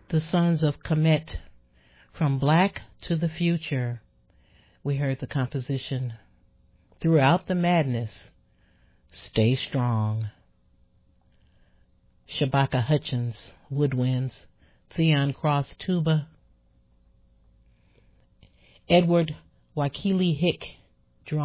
The Sons of Kemet, From Black to the Future. We heard the composition Throughout the Madness, Stay Strong. Shabaka Hutchins, woodwinds. Theon Cross, tuba. Edward Wakili Hick,